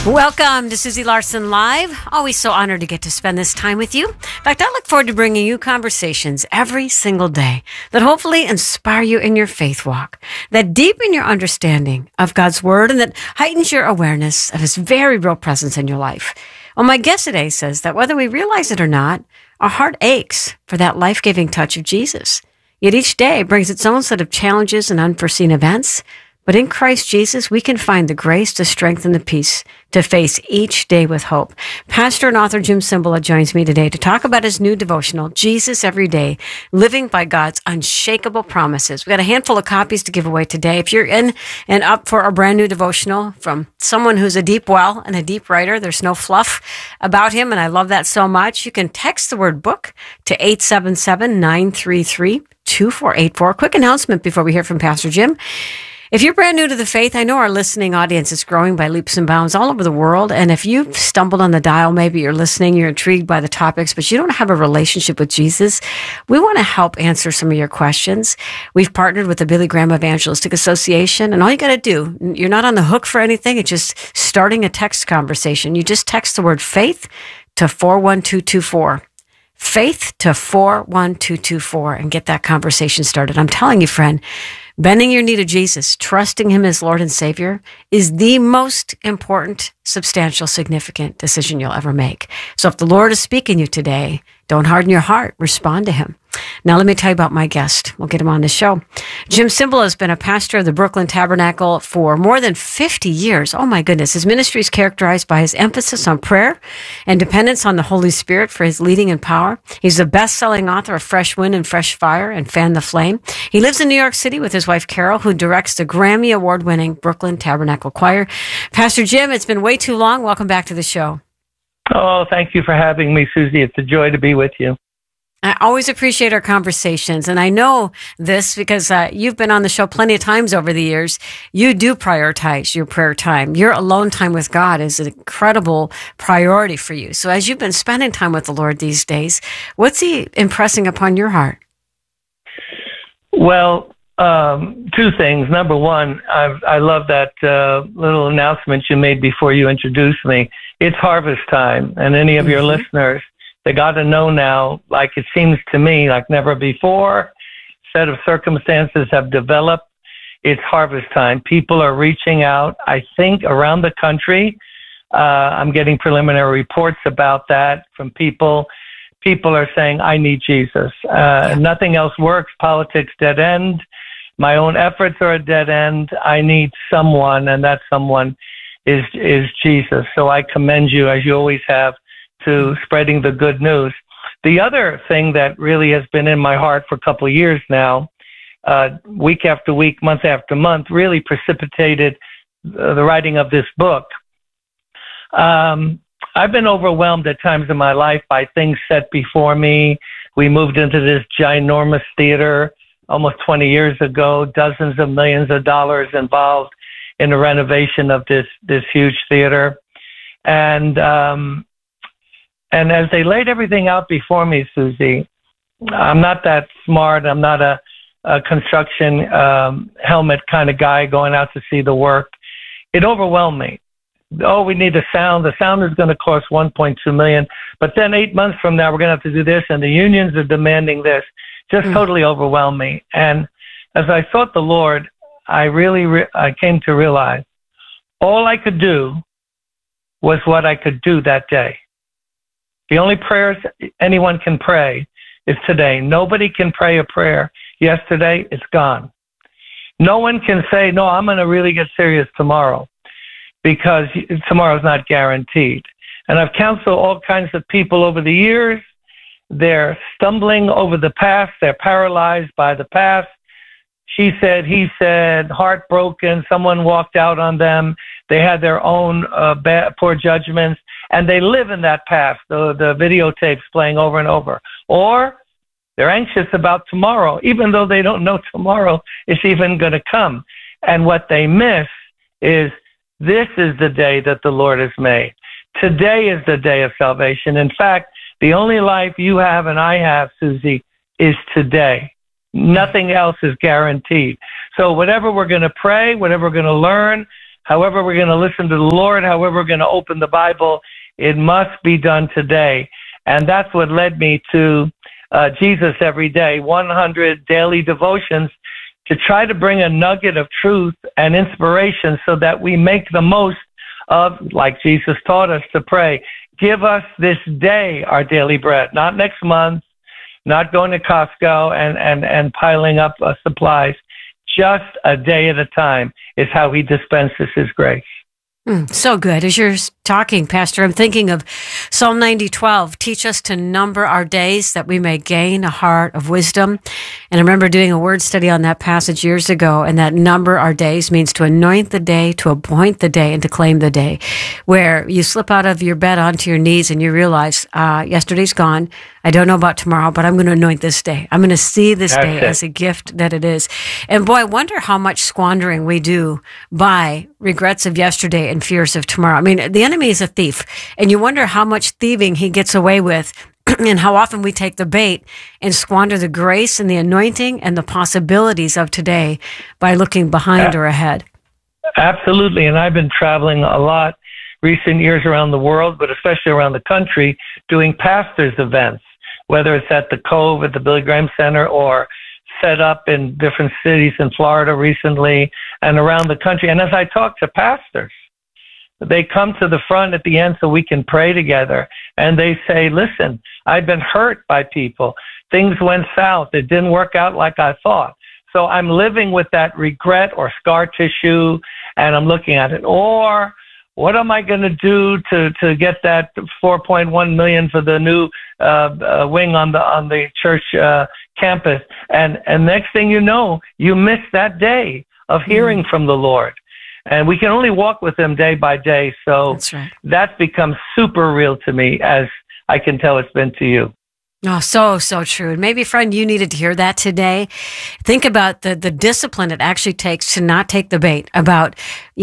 Welcome to Susie Larson Live. Always so honored to get to spend this time with you. In fact, I look forward to bringing you conversations every single day that hopefully inspire you in your faith walk, that deepen your understanding of God's Word, and that heightens your awareness of His very real presence in your life. Well, my guest today says that whether we realize it or not, our heart aches for that life-giving touch of Jesus. Yet each day brings its own set of challenges and unforeseen events. But in Christ Jesus, we can find the grace, the strength, and the peace to face each day with hope. Pastor and author Jim Cymbala joins me today to talk about his new devotional, Jesus Every Day, Living by God's Unshakable Promises. We got a handful of copies to give away today. If you're in and up for a brand new devotional from someone who's a deep well and a deep writer, there's no fluff about him, and I love that so much. You can text the word book to 877-933-2484. Quick announcement before we hear from Pastor Jim. If you're brand new to the faith, I know our listening audience is growing by leaps and bounds all over the world. And if you've stumbled on the dial, maybe you're listening, you're intrigued by the topics, but you don't have a relationship with Jesus, we want to help answer some of your questions. We've partnered with the Billy Graham Evangelistic Association, and all you got to do, you're not on the hook for anything. It's just starting a text conversation. You just text the word faith to 41224. Faith to 41224 and get that conversation started. I'm telling you, friend, bending your knee to Jesus, trusting Him as Lord and Savior is the most important, substantial, significant decision you'll ever make. So if the Lord is speaking to you today, don't harden your heart. Respond to Him. Now, let me tell you about my guest. We'll get him on the show. Jim Cymbala has been a pastor of the Brooklyn Tabernacle for more than 50 years. Oh, my goodness. His ministry is characterized by his emphasis on prayer and dependence on the Holy Spirit for his leading and power. He's the best-selling author of Fresh Wind and Fresh Fire and Fan the Flame. He lives in New York City with his wife, Carol, who directs the Grammy Award-winning Brooklyn Tabernacle Choir. Pastor Jim, it's been way too long. Welcome back to the show. Oh, thank you for having me, Susie. It's a joy to be with you. I always appreciate our conversations, and I know this because you've been on the show plenty of times over the years. You do prioritize your prayer time. Your alone time with God is an incredible priority for you. So as you've been spending time with the Lord these days, what's He impressing upon your heart? Well, two things. Number one, I love that little announcement you made before you introduced me. It's harvest time, and any of your listeners, they got to know now, like it seems to me, like never before, set of circumstances have developed. It's harvest time. People are reaching out, I think, around the country. I'm getting preliminary reports about that from people. People are saying, I need Jesus. Nothing else works. Politics dead end. My own efforts are a dead end. I need someone, and that someone is Jesus. So I commend you, as you always have, to spreading the good news. The other thing that really has been in my heart for a couple of years now, week after week, month after month, really precipitated the writing of this book. I've been overwhelmed at times in my life by things set before me. We moved into this ginormous theater almost 20 years ago, dozens of millions of dollars involved in the renovation of this huge theater. And as they laid everything out before me, Susie, I'm not that smart. I'm not a construction helmet kind of guy going out to see the work. It overwhelmed me. Oh, we need the sound. The sound is going to cost $1.2 million. But then 8 months from now, we're going to have to do this, and the unions are demanding this. Just totally overwhelmed me. And as I sought the Lord, I came to realize all I could do was what I could do that day. The only prayers anyone can pray is today. Nobody can pray a prayer yesterday. It's gone. No one can say, no, I'm going to really get serious tomorrow, because tomorrow's not guaranteed. And I've counseled all kinds of people over the years. They're stumbling over the past. They're paralyzed by the past. She said, he said, heartbroken. Someone walked out on them. They had their own poor judgments, and they live in that past, the videotapes playing over and over. Or they're anxious about tomorrow, even though they don't know tomorrow is even going to come. And what they miss is, this is the day that the Lord has made. Today is the day of salvation. In fact, the only life you have and I have, Susie, is today. Nothing else is guaranteed. So whatever we're going to pray, whatever we're going to learn, however we're going to listen to the Lord, however we're going to open the Bible, it must be done today. And that's what led me to Jesus Every Day, 100 daily devotions, to try to bring a nugget of truth and inspiration so that we make the most of, like Jesus taught us to pray, give us this day our daily bread, not next month, not going to Costco and piling up supplies. Just a day at a time is how he dispenses his grace. So good. As you're talking, Pastor, I'm thinking of Psalm 90:12. Teach us to number our days that we may gain a heart of wisdom. And I remember doing a word study on that passage years ago, and that number our days means to anoint the day, to appoint the day, and to claim the day, where you slip out of your bed onto your knees and you realize, yesterday's gone. I don't know about tomorrow, but I'm going to anoint this day. I'm going to see this day as a gift that it is. And boy, I wonder how much squandering we do by regrets of yesterday and fears of tomorrow. I mean, the enemy is a thief, and you wonder how much thieving he gets away with and how often we take the bait and squander the grace and the anointing and the possibilities of today by looking behind or ahead. Absolutely. And I've been traveling a lot recent years around the world, but especially around the country, doing pastors' events, whether it's at the Cove at the Billy Graham Center or set up in different cities in Florida recently and around the country. And as I talk to pastors, they come to the front at the end so we can pray together. And they say, listen, I've been hurt by people. Things went south. It didn't work out like I thought. So I'm living with that regret or scar tissue, and I'm looking at it. Or what am I going to do to get that $4.1 million for the new wing on the church campus? And next thing you know, you miss that day of hearing from the Lord. And we can only walk with him day by day. So that's become super real to me, as I can tell it's been to you. Oh, so true. And maybe, friend, you needed to hear that today. Think about the discipline it actually takes to not take the bait about,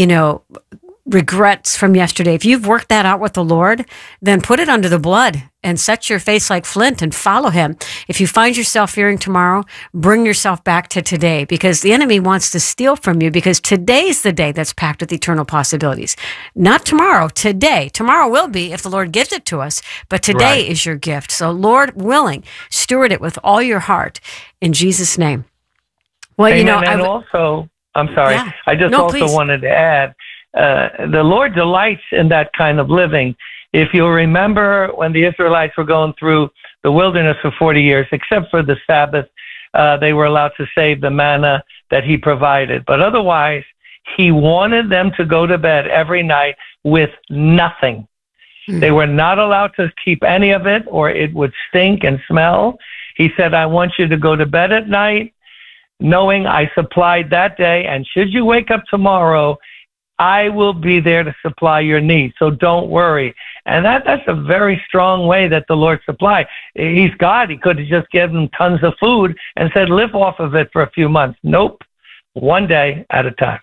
regrets from yesterday. If you've worked that out with the Lord, then put it under the blood and set your face like flint and follow him. If you find yourself fearing tomorrow, bring yourself back to today, because the enemy wants to steal from you, because today's the day that's packed with eternal possibilities. Not tomorrow, today. Tomorrow will be if the Lord gives it to us, but today is your gift. So Lord willing, steward it with all your heart in Jesus' name. Well, also, I'm sorry, I just wanted to add, the Lord delights in that kind of living. If you'll remember, when the Israelites were going through the wilderness for 40 years, except for the Sabbath, they were allowed to save the manna that he provided. But otherwise, he wanted them to go to bed every night with nothing. They were not allowed to keep any of it, or it would stink and smell. He said, I want you to go to bed at night knowing I supplied that day, and should you wake up tomorrow, I will be there to supply your needs. So don't worry. And that's a very strong way that the Lord supplied. He's God. He could have just given them tons of food and said, live off of it for a few months. Nope. One day at a time.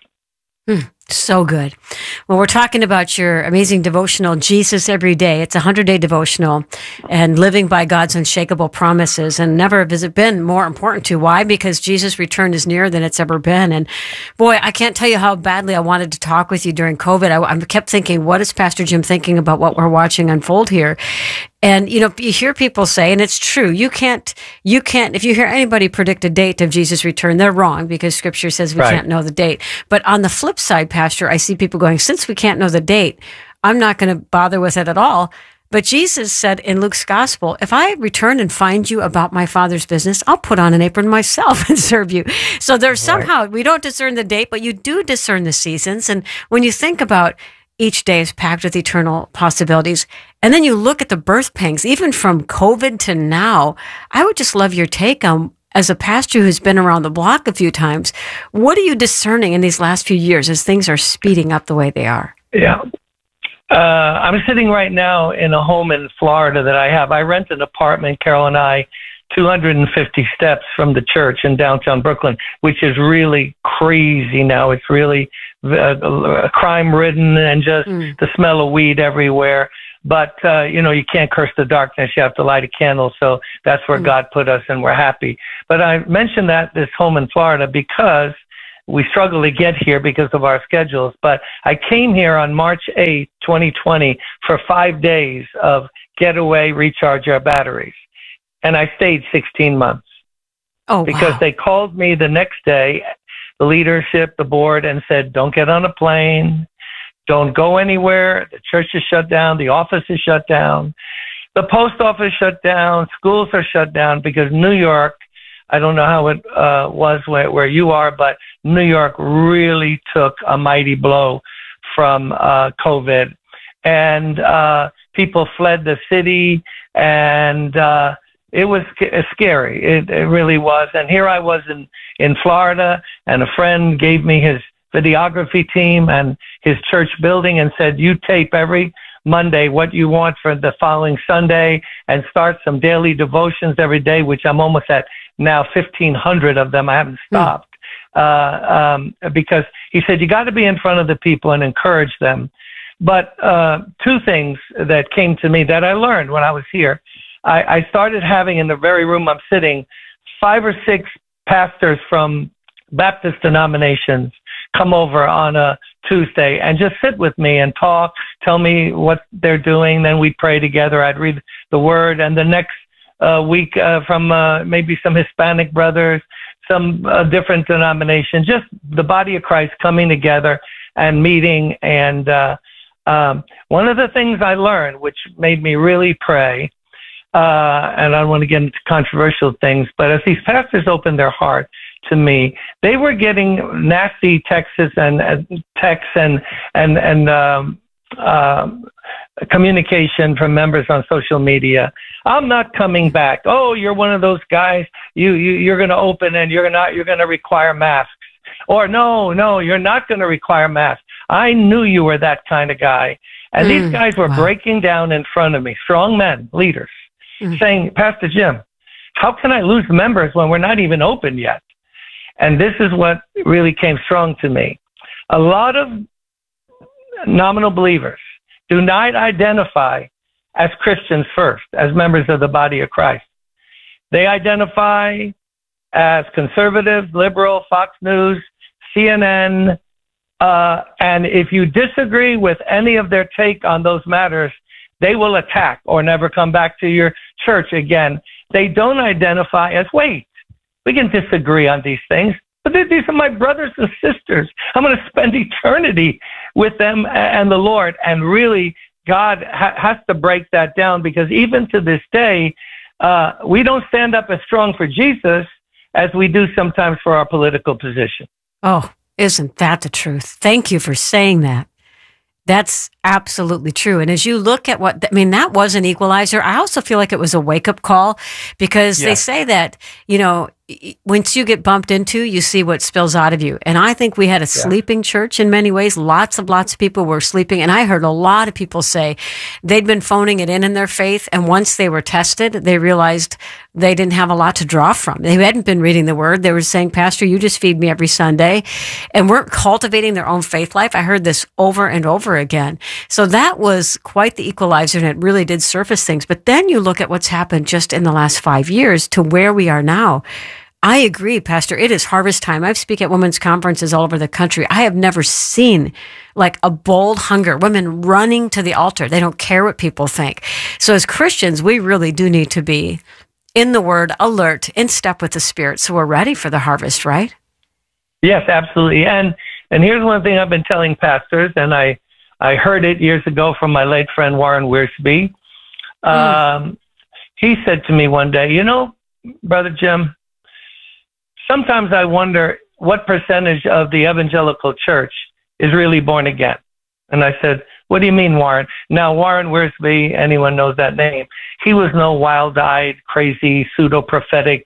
So good. Well, we're talking about your amazing devotional, Jesus Every Day. It's a 100-day devotional and living by God's unshakable promises. And never has it been more important to. Why? Because Jesus' return is nearer than it's ever been. And boy, I can't tell you how badly I wanted to talk with you during COVID. I kept thinking, what is Pastor Jim thinking about what we're watching unfold here? And, you hear people say, and it's true, you can't, if you hear anybody predict a date of Jesus' return, they're wrong, because scripture says we can't know the date. But on the flip side, Pastor, I see people going, since we can't know the date, I'm not going to bother with it at all. But Jesus said in Luke's gospel, if I return and find you about my Father's business, I'll put on an apron myself and serve you. So there's somehow, we don't discern the date, but you do discern the seasons. And when you think about each day is packed with eternal possibilities. And then you look at the birth pangs, even from COVID to now. I would just love your take on, as a pastor who's been around the block a few times, what are you discerning in these last few years as things are speeding up the way they are? Yeah. I'm sitting right now in a home in Florida that I have. I rent an apartment, Carol and I, 250 steps from the church in downtown Brooklyn, which is really crazy now. It's really crime-ridden and just the smell of weed everywhere. But, you can't curse the darkness. You have to light a candle. So that's where God put us, and we're happy. But I mentioned this home in Florida because we struggle to get here because of our schedules. But I came here on March 8th, 2020 for 5 days of getaway, recharge our batteries. And I stayed 16 months. Oh, because wow. they called me the next day, the leadership, the board, and said, don't get on a plane. Don't go anywhere. The church is shut down. The office is shut down. The post office shut down. Schools are shut down because New York, I don't know how it was where you are, but New York really took a mighty blow from COVID. And people fled the city, and it was scary. It really was. And here I was in Florida, and a friend gave me his videography team and his church building and said, you tape every Monday what you want for the following Sunday and start some daily devotions every day, which I'm almost at now 1,500 of them. I haven't stopped. Because he said, you got to be in front of the people and encourage them. But two things that came to me that I learned when I was here. I started having, in the very room I'm sitting, 5 or 6 pastors from Baptist denominations come over on a Tuesday and just sit with me and talk, tell me what they're doing. Then we'd pray together. I'd read the word. And the next week from maybe some Hispanic brothers, some different denominations, just the body of Christ coming together and meeting. And one of the things I learned, which made me really pray, and I don't want to get into controversial things, but as these pastors opened their heart to me, they were getting nasty texts and communication from members on social media. I'm not coming back. Oh, you're one of those guys. You're going to open and you're going to require masks. Or no, you're not going to require masks. I knew you were that kind of guy. And these guys were breaking down in front of me, strong men, leaders, saying, Pastor Jim, how can I lose members when we're not even open yet? And this is what really came strong to me. A lot of nominal believers do not identify as Christians first, as members of the body of Christ. They identify as conservative, liberal, Fox News, CNN, and if you disagree with any of their take on those matters, they will attack or never come back to your church again. They don't identify as, wait, we can disagree on these things, but these are my brothers and sisters. I'm going to spend eternity with them and the Lord. And really, God has to break that down, because even to this day, we don't stand up as strong for Jesus as we do sometimes for our political position. Oh, isn't that the truth? Thank you for saying that. That's absolutely true. And as you look at that was an equalizer. I also feel like it was a wake-up call, because they say that, once you get bumped into, you see what spills out of you. And I think we had a sleeping church in many ways. Lots of people were sleeping. And I heard a lot of people say they'd been phoning it in their faith. And once they were tested, they realized they didn't have a lot to draw from. They hadn't been reading the word. They were saying, Pastor, you just feed me every Sunday, and weren't cultivating their own faith life. I heard this over and over again. So that was quite the equalizer, and it really did surface things. But then you look at what's happened just in the last 5 years to where we are now. I agree, Pastor. It is harvest time. I speak at women's conferences all over the country. I have never seen like a bold hunger, women running to the altar. They don't care what people think. So as Christians, we really do need to be in the Word, alert, in step with the Spirit, so we're ready for the harvest, right? Yes, absolutely. And here's one thing I've been telling pastors, and I heard it years ago from my late friend Warren Wiersbe. He said to me one day, Brother Jim, sometimes I wonder what percentage of the evangelical church is really born again. And I said, what do you mean, Warren? Now, Warren Wiersbe, anyone knows that name, he was no wild-eyed, crazy, pseudo-prophetic,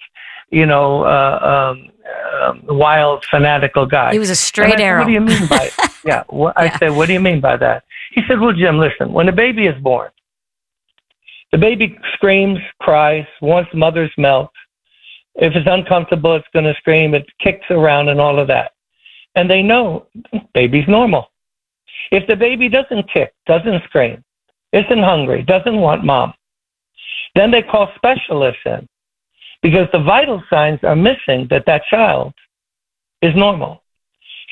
wild, fanatical guy. He was a straight arrow. What do you mean by it? I said, what do you mean by that? He said, well, Jim, listen, when a baby is born, the baby screams, cries, wants mother's milk. If it's uncomfortable, it's going to scream. It kicks around and all of that. And they know baby's normal. If the baby doesn't kick, doesn't scream, isn't hungry, doesn't want mom, then they call specialists in, because the vital signs are missing that child is normal.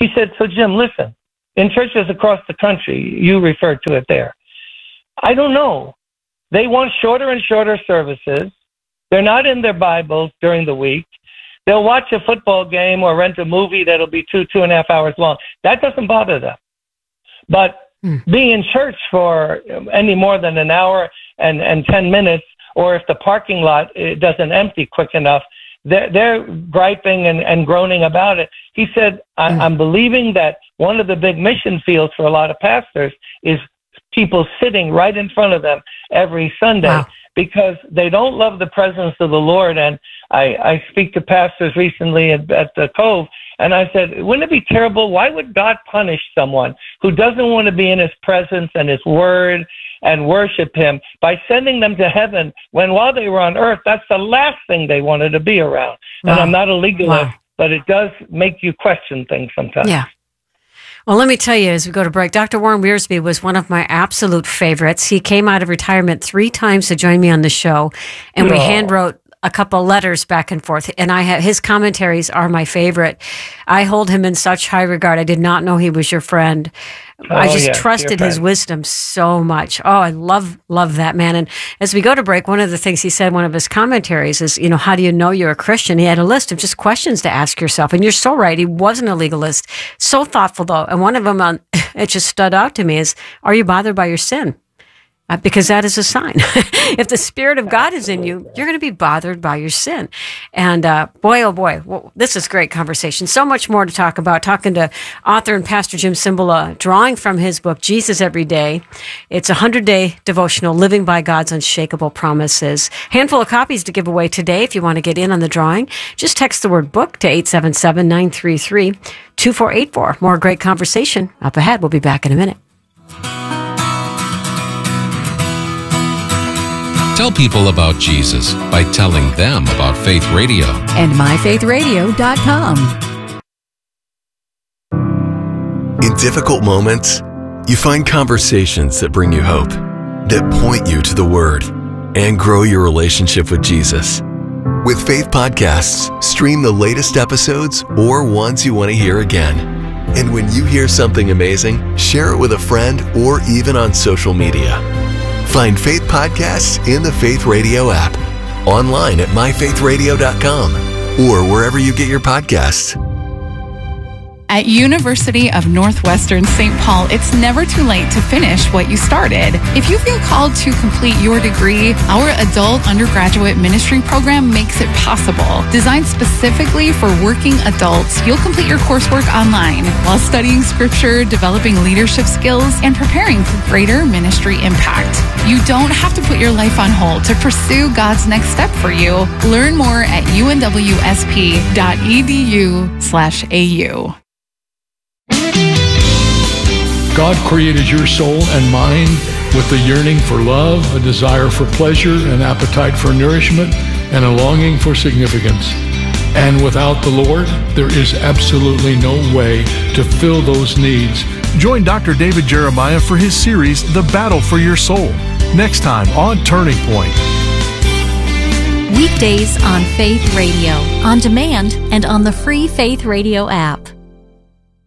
He said, so Jim, listen, in churches across the country, you referred to it there, I don't know. They want shorter and shorter services. They're not in their Bibles during the week. They'll watch a football game or rent a movie that'll be 2.5 hours long. That doesn't bother them. But being in church for any more than an hour and 10 minutes, or if the parking lot doesn't empty quick enough, they're griping and groaning about it. He said, I'm believing that one of the big mission fields for a lot of pastors is people sitting right in front of them every Sunday because they don't love the presence of the Lord. And I speak to pastors recently at the Cove, and I said, wouldn't it be terrible? Why would God punish someone who doesn't want to be in his presence and his word and worship him by sending them to heaven when while they were on earth, that's the last thing they wanted to be around? And I'm not a legalist, but it does make you question things sometimes. Yeah. Well, let me tell you, as we go to break, Dr. Warren Wiersbe was one of my absolute favorites. He came out of retirement 3 times to join me on the show, and we handwrote a couple letters back and forth, and his commentaries are my favorite. I hold him in such high regard. I did not know he was your friend. I just trusted his wisdom so much. Oh, I love that man. And as we go to break, one of the things he said, one of his commentaries is, how do you know you're a Christian? He had a list of just questions to ask yourself. And you're so right. He wasn't a legalist. So thoughtful, though. And one of them, it just stood out to me is, are you bothered by your sin? Because that is a sign. If the Spirit of God is in you, you're going to be bothered by your sin. And boy, oh boy, this is great conversation. So much more to talk about. Talking to author and Pastor Jim Cymbala, drawing from his book, Jesus Every Day. It's a 100-day devotional, living by God's unshakable promises. Handful of copies to give away today. If you want to get in on the drawing, just text the word book to 877-933-2484. More great conversation up ahead. We'll be back in a minute. Tell people about Jesus by telling them about Faith Radio. And myfaithradio.com. In difficult moments, you find conversations that bring you hope, that point you to the Word, and grow your relationship with Jesus. With Faith Podcasts, stream the latest episodes or ones you want to hear again. And when you hear something amazing, share it with a friend or even on social media. Find Faith Podcasts in the Faith Radio app, online at myfaithradio.com, or wherever you get your podcasts. At University of Northwestern St. Paul, it's never too late to finish what you started. If you feel called to complete your degree, our adult undergraduate ministry program makes it possible. Designed specifically for working adults, you'll complete your coursework online while studying scripture, developing leadership skills, and preparing for greater ministry impact. You don't have to put your life on hold to pursue God's next step for you. Learn more at unwsp.edu/au. God created your soul and mind with a yearning for love, a desire for pleasure, an appetite for nourishment, and a longing for significance. And without the Lord, there is absolutely no way to fill those needs. Join Dr. David Jeremiah for his series, The Battle for Your Soul, next time on Turning Point. Weekdays on Faith Radio, on demand, and on the free Faith Radio app.